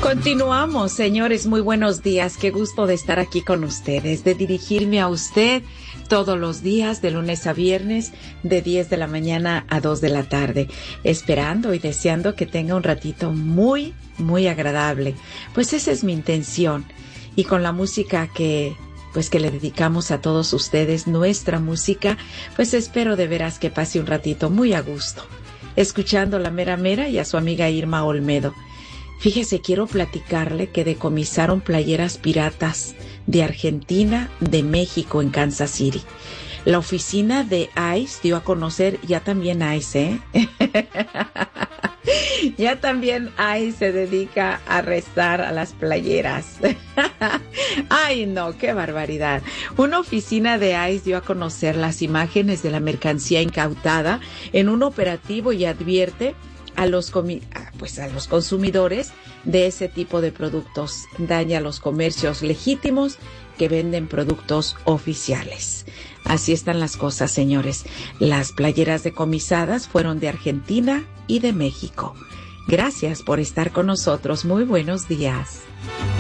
Continuamos, señores, muy buenos días, qué gusto de estar aquí con ustedes, de dirigirme a usted todos los días, de lunes a viernes, de 10 de la mañana a 2 de la tarde, esperando y deseando que tenga un ratito muy, muy agradable. Pues esa es mi intención, y con la música que le dedicamos a todos ustedes, nuestra música, pues espero de veras que pase un ratito muy a gusto, escuchando la mera mera y a su amiga Irma Olmedo. Fíjese, quiero platicarle que decomisaron playeras piratas de Argentina, de México, en Kansas City. La oficina de ICE dio a conocer, ya también ICE, ya también ICE se dedica a arrestar a las playeras. Ay, no, qué barbaridad. Una oficina de ICE dio a conocer las imágenes de la mercancía incautada en un operativo y advierte a los consumidores de ese tipo de productos. Daña a los comercios legítimos que venden productos oficiales. Así están las cosas, señores. Las playeras decomisadas fueron de Argentina y de México. Gracias por estar con nosotros. Muy buenos días.